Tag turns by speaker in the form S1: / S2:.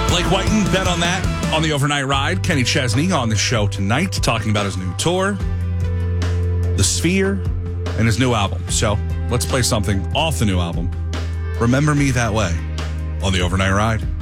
S1: Blake Whiten bet on that on the overnight ride. Kenny Chesney on the show tonight talking about his new tour, The Sphere, and his new album. So let's play something off the new album. Remember Me That Way on the overnight ride.